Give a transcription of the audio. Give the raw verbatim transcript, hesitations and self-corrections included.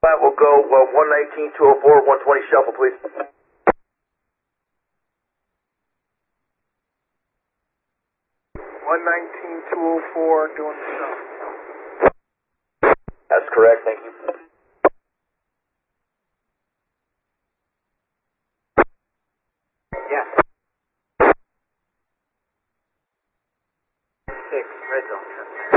That will go uh, one nineteen, two oh four, one twenty shuffle, please. one nineteen, two oh four, doing the shuffle. That's correct, thank you. Yes. Six, red zone.